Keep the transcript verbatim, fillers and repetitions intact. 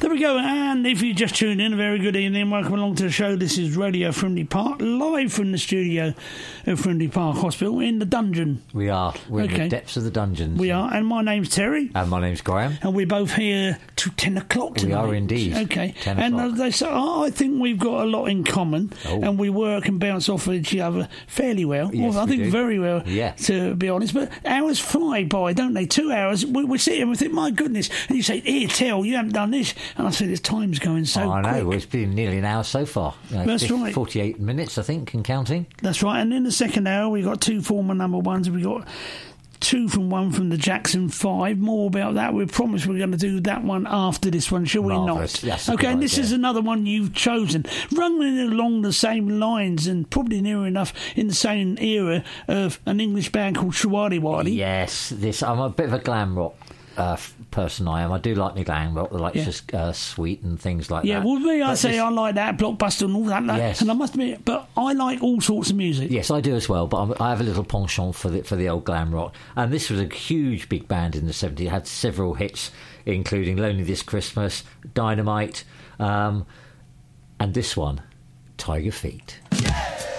There we go, and if you just tuned in, a very good evening. Welcome along to the show. This is Radio Frimley Park, live from the studio at Frimley Park Hospital in the dungeon. We are. We're Okay. in the depths of the dungeons. We are, and my name's Terry. And my name's Graham. And we're both here to ten o'clock tonight. We are indeed. Okay. ten and o'clock. uh, they say, oh, I think we've got a lot in common, Oh. and we work and bounce off each other fairly well. Yes, well, I we think do. very well, Yeah. to be honest. But hours fly by, don't they? Two hours, we, we sit here and we think, my goodness. And you say, here, Tell, you haven't done this. And I said, this time's going so oh, I know. quick. Well, it's been nearly an hour so far. You know, That's fifty, right. forty-eight minutes, I think, and counting. That's right. And in the second hour, we got two former number ones. We got two from one from the Jackson Five. More about that. We promise we're going to do that one after this one, shall we Marvellous. not? That's a okay, good and this idea. is another one you've chosen, running along the same lines and probably near enough in the same era of an English band called Shawadi Wadi. Yes, this. I'm a bit of a glam rock uh, f- person. I am. I do like me glam rock. I like Yeah. just uh, sweet and things like Yeah, that. well, me, I But say this- I like that, Blockbuster and all that, that. Yes. And I must admit, but I like all sorts of music. Yes, I do as well, but I'm, I have a little penchant for the for the old glam rock. And this was a huge big band in the seventies. It had several hits, including Lonely This Christmas, Dynamite, um, and this one, Tiger Feet.